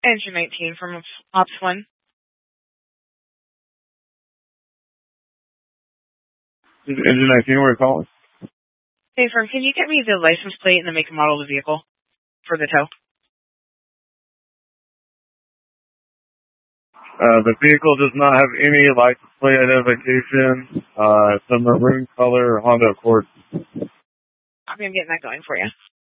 Engine 19 from Ops 1. Engine 19, where are you calling? Hey, firm, can you get me the license plate and the make and model of the vehicle for the tow? The vehicle does not have any license plate identification. It's a maroon color Honda Accord. I'm getting that going for you.